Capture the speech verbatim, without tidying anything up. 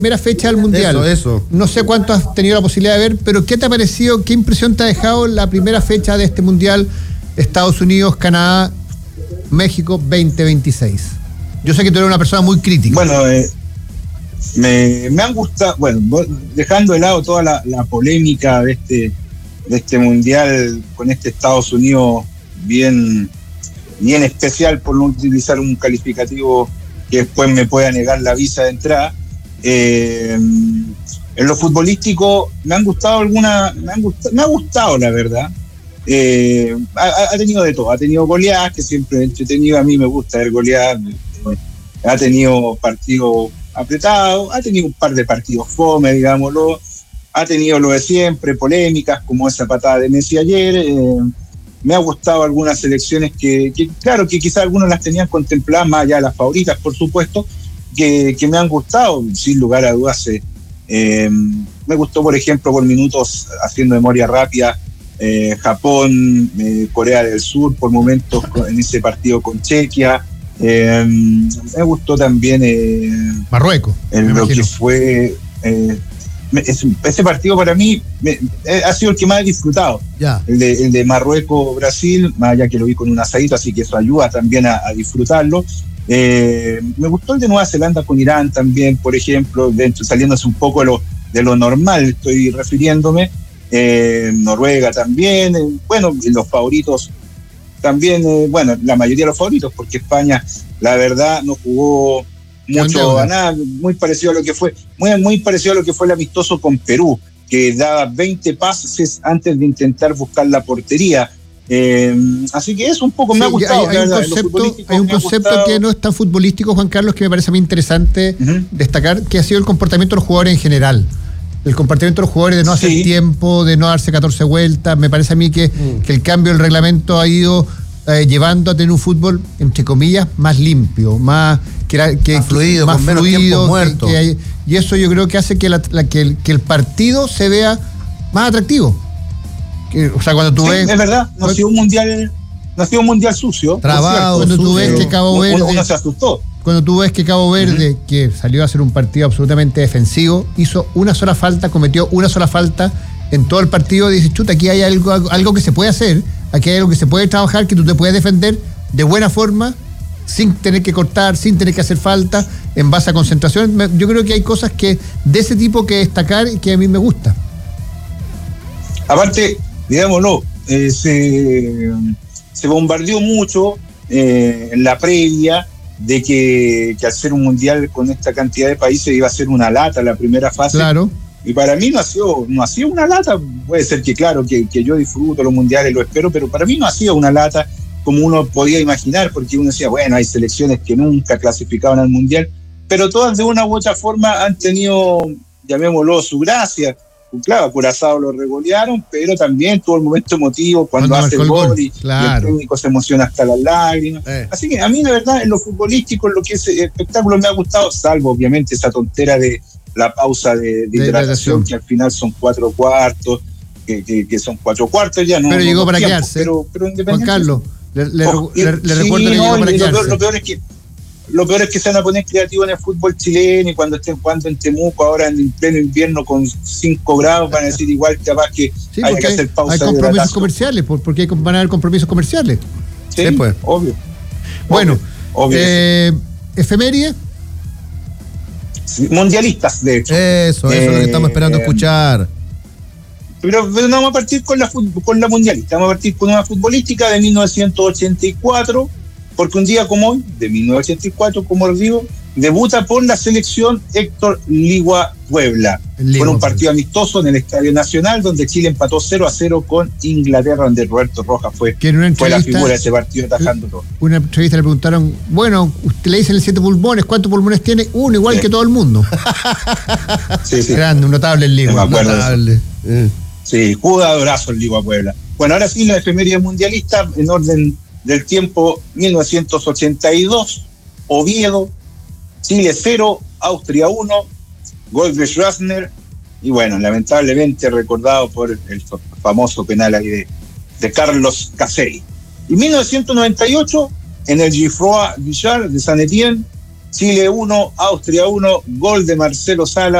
primera fecha del Mundial. Eso, eso. No sé cuánto has tenido la posibilidad de ver, pero ¿qué te ha parecido, qué impresión te ha dejado la primera fecha de este Mundial Estados Unidos, Canadá, México veinte veintiséis? Yo sé que tú eres una persona muy crítica. Bueno, eh, me, me han gustado, bueno, dejando de lado toda la, la polémica de este, de este Mundial con este Estados Unidos bien, bien especial, por no utilizar un calificativo que después me pueda negar la visa de entrada. Eh, en lo futbolístico me han gustado algunas, me, han gustado, me ha gustado la verdad. Eh, ha, ha tenido de todo, ha tenido goleadas, que siempre es entretenido, a mí me gusta ver goleadas, eh, ha tenido partidos apretados, ha tenido un par de partidos fome, digámoslo, ha tenido lo de siempre, polémicas como esa patada de Messi ayer. Eh, me ha gustado algunas selecciones que, que claro, que quizás algunos las tenían contempladas, más allá de las favoritas, por supuesto, que, que me han gustado, sin lugar a dudas. Eh, eh, me gustó, por ejemplo, por minutos, haciendo memoria rápida, eh, Japón, eh, Corea del Sur, por momentos en ese partido con Chequia. Eh, me gustó también eh, Marruecos, en lo imagino. que fue... Eh, ese partido para mí me, ha sido el que más he disfrutado, ya. El, de, el de Marruecos-Brasil, más allá que lo vi con un asadito, así que eso ayuda también a, a disfrutarlo. Eh, me gustó el de Nueva Zelanda con Irán también, por ejemplo, dentro, saliéndose un poco de lo, de lo normal, estoy refiriéndome. Eh, Noruega también, eh, bueno, los favoritos también, eh, bueno, la mayoría de los favoritos, porque España, la verdad, no jugó mucho a nada, muy parecido a lo que fue, muy, muy parecido a lo que fue el amistoso con Perú, que daba veinte pases antes de intentar buscar la portería. Eh, así que eso un poco sí, me ha gustado. Hay, hay, un concepto, hay un concepto que no es tan futbolístico, Juan Carlos, que me parece muy interesante uh-huh. destacar, que ha sido el comportamiento de los jugadores en general. El comportamiento de los jugadores de no hacer sí. tiempo, de no darse catorce vueltas. Me parece a mí que, uh-huh. que el cambio del reglamento ha ido eh, llevando a tener un fútbol, entre comillas, más limpio, más que, que, más fluido, más con menos fluido, tiempo muerto. Que, que hay, y eso yo creo que hace que, la, la, que, el, que el partido se vea más atractivo. Que, o sea, cuando tú sí, ves... Es verdad, no ha sido un mundial, no ha sido un mundial sucio. Trabado, cuando tú ves que Cabo Verde... Uno, uno se asustó. Cuando tú ves que Cabo Verde, uh-huh. que salió a hacer un partido absolutamente defensivo, hizo una sola falta, cometió una sola falta en todo el partido, dices, chuta, aquí hay algo, algo que se puede hacer, aquí hay algo que se puede trabajar, que tú te puedes defender de buena forma, sin tener que cortar, sin tener que hacer falta, en base a concentración. Yo creo que hay cosas que de ese tipo que destacar y que a mí me gusta. Aparte, digámoslo, eh, se, se bombardeó mucho eh, en la previa de que, que al ser un mundial con esta cantidad de países iba a ser una lata la primera fase. Claro. Y para mí no ha sido, no ha sido una lata. Puede ser que, claro, que, que yo disfruto los mundiales, lo espero, pero para mí no ha sido una lata como uno podía imaginar, porque uno decía, bueno, hay selecciones que nunca clasificaban al mundial, pero todas de una u otra forma han tenido, llamémoslo, su gracia. Claro, Curazao lo regolearon, pero también tuvo el momento emotivo cuando, cuando hace el gol, gol y, claro. y el técnico se emociona hasta las lágrimas. Eh. Así que a mí, la verdad, en lo futbolístico, en lo que es espectáculo, me ha gustado, salvo obviamente esa tontera de la pausa de, de, de hidratación, que al final son cuatro cuartos, que, que, que son cuatro cuartos ya. No, pero no, llegó no para tiempo, quedarse. Pero, pero Juan Carlos, le, le, oh, le, le sí, recuerdo que no, llegó para lo, quedarse. Peor, lo peor es que Lo peor es que se van a poner creativos en el fútbol chileno y cuando estén jugando en Temuco ahora en pleno invierno con cinco grados van a decir igual capaz que sí, hay que hacer pausa. Hay compromisos comerciales, porque van a haber compromisos comerciales. Sí, sí pues. Obvio. Bueno, obvio, eh, efeméride. Sí, mundialistas, de hecho. Eso, eso eh, es lo que estamos esperando eh, escuchar. Pero, pero no vamos a partir con la, con la mundialista, vamos a partir con una futbolística de mil novecientos ochenta y cuatro. Porque un día como hoy, de mil novecientos ochenta y cuatro, como os digo, debuta por la selección Héctor Ligua Puebla. Fue un partido amistoso en el Estadio Nacional, donde Chile empató cero a cero con Inglaterra, donde Roberto Rojas fue, fue la figura de ese partido atajando todo. Una entrevista le preguntaron, bueno, usted le dicen el siete pulmones, ¿cuántos pulmones tiene? Uno, igual sí. que todo el mundo. Sí, sí. Grande, un notable el Ligua. No me acuerdo notable. Sí, jugadorazo el Ligua Puebla. Bueno, ahora sí, la efeméride mundialista, en orden del tiempo, mil novecientos ochenta y dos, Oviedo, Chile cero, Austria uno, gol de Schrösner, y bueno, lamentablemente recordado por el famoso penal ahí de, de Carlos Casey. Y mil novecientos noventa y ocho, en el Geoffroy Guichard de Saint-Étienne, Chile uno, Austria uno, gol de Marcelo Sala.